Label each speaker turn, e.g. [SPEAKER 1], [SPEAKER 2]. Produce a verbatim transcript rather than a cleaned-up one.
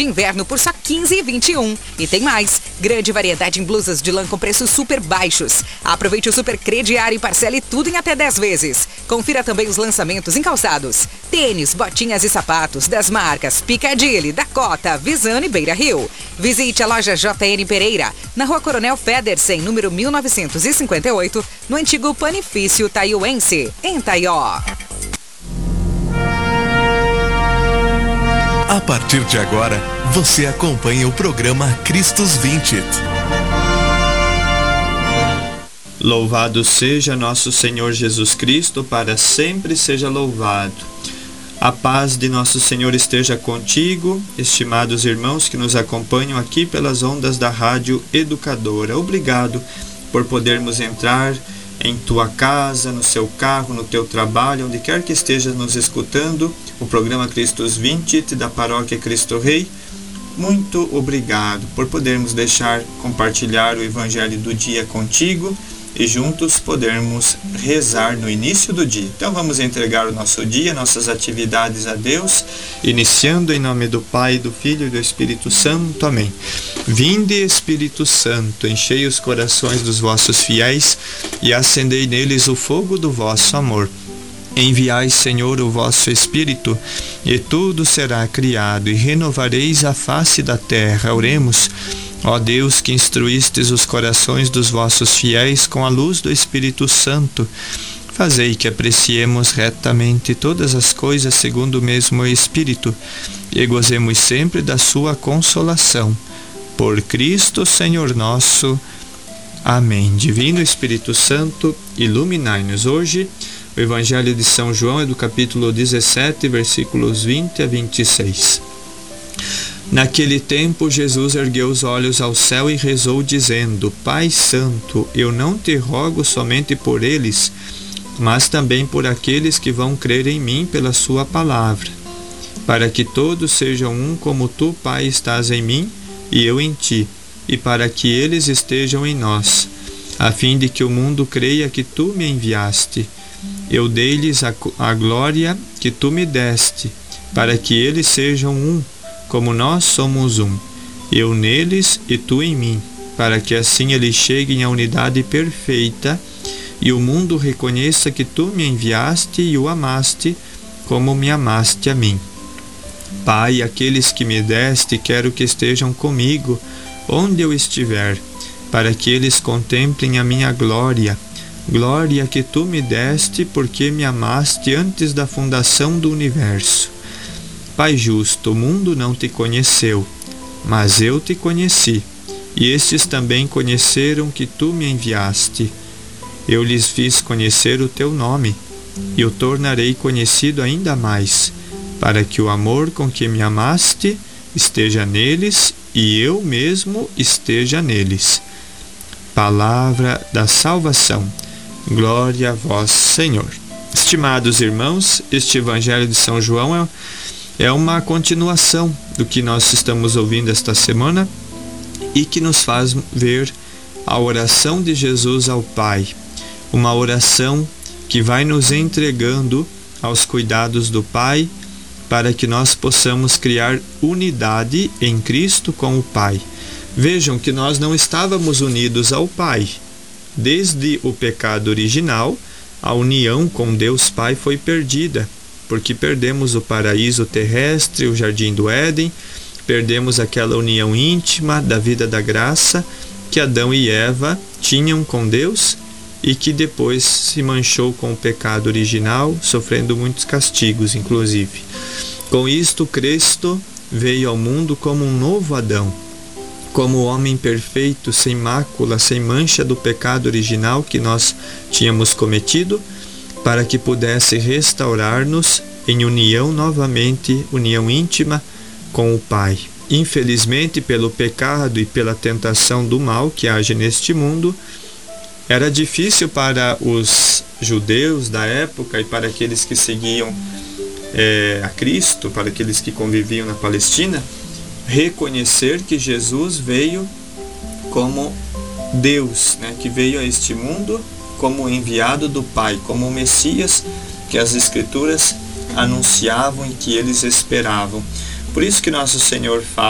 [SPEAKER 1] de inverno por só quinze reais e vinte e um centavos. E tem mais, grande variedade em blusas de lã com preços super baixos. Aproveite o super crediário e parcele tudo em até dez vezes. Confira também os lançamentos em calçados, tênis, botinhas e sapatos das marcas Piccadilly, Dakota, Visano e Beira Rio. Visite a loja J N Pereira, na Rua Coronel Federsen, número mil novecentos e cinquenta e oito, no antigo Panifício Taiuense, em Taió.
[SPEAKER 2] A partir de agora, você acompanha o programa Cristos vinte.
[SPEAKER 3] Louvado seja nosso Senhor Jesus Cristo, para sempre seja louvado. A paz de nosso Senhor esteja contigo, estimados irmãos que nos acompanham aqui pelas ondas da Rádio Educadora. Obrigado por podermos entrar em tua casa, no seu carro, no teu trabalho, onde quer que estejas nos escutando, o programa Cristos vinte da Paróquia Cristo Rei. Muito obrigado por podermos deixar compartilhar o Evangelho do dia contigo e juntos podermos rezar no início do dia. Então vamos entregar o nosso dia, nossas atividades a Deus, iniciando em nome do Pai, do Filho e do Espírito Santo. Amém. Vinde, Espírito Santo, enchei os corações dos vossos fiéis e acendei neles o fogo do vosso amor. Enviai, Senhor, o vosso Espírito, e tudo será criado, e renovareis a face da terra. Oremos. Ó Deus, que instruístes os corações dos vossos fiéis com a luz do Espírito Santo, fazei que apreciemos retamente todas as coisas segundo o mesmo Espírito, e gozemos sempre da sua consolação. Por Cristo, Senhor nosso. Amém. Divino Espírito Santo, iluminai-nos. Hoje, o Evangelho de São João é do capítulo dezessete, versículos vinte a vinte e seis. Naquele tempo, Jesus ergueu os olhos ao céu e rezou, dizendo: Pai Santo, eu não te rogo somente por eles, mas também por aqueles que vão crer em mim pela sua palavra, para que todos sejam um como tu, Pai, estás em mim e eu em ti, e para que eles estejam em nós, a fim de que o mundo creia que tu me enviaste. Eu dei-lhes a, a glória que tu me deste, para que eles sejam um, como nós somos um, eu neles e tu em mim, para que assim eles cheguem à unidade perfeita e o mundo reconheça que tu me enviaste e o amaste, como me amaste a mim. Pai, aqueles que me deste, quero que estejam comigo, onde eu estiver, para que eles contemplem a minha glória, glória que tu me deste, porque me amaste antes da fundação do universo. Pai justo, o mundo não te conheceu, mas eu te conheci, e estes também conheceram que tu me enviaste. Eu lhes fiz conhecer o teu nome, e o tornarei conhecido ainda mais, para que o amor com que me amaste esteja neles, e eu mesmo esteja neles. Palavra da salvação. Glória a vós, Senhor. Estimados irmãos, este Evangelho de São João é É uma continuação do que nós estamos ouvindo esta semana e que nos faz ver a oração de Jesus ao Pai. Uma oração que vai nos entregando aos cuidados do Pai para que nós possamos criar unidade em Cristo com o Pai. Vejam que nós não estávamos unidos ao Pai. Desde o pecado original, a união com Deus Pai foi perdida, porque perdemos o paraíso terrestre, o jardim do Éden, perdemos aquela união íntima da vida da graça que Adão e Eva tinham com Deus e que depois se manchou com o pecado original, sofrendo muitos castigos, inclusive. Com isto, Cristo veio ao mundo como um novo Adão, como o homem perfeito, sem mácula, sem mancha do pecado original que nós tínhamos cometido, para que pudesse restaurar-nos em união novamente, união íntima com o Pai. Infelizmente, pelo pecado e pela tentação do mal que age neste mundo, era difícil para os judeus da época e para aqueles que seguiam é, a Cristo, para aqueles que conviviam na Palestina, reconhecer que Jesus veio como Deus, né, que veio a este mundo como enviado do Pai, como o Messias que as Escrituras anunciavam e que eles esperavam. Por isso que nosso Senhor fala